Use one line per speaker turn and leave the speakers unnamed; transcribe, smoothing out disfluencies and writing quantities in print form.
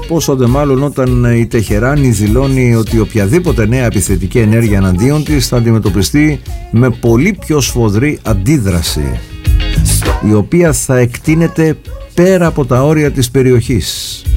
πόσο δε μάλλον όταν η Τεχεράνη δηλώνει ότι οποιαδήποτε νέα επιθετική ενέργεια εναντίον της θα αντιμετωπιστεί με πολύ πιο σφοδρή αντίδραση, η οποία θα εκτείνεται πέρα από τα όρια της περιοχής.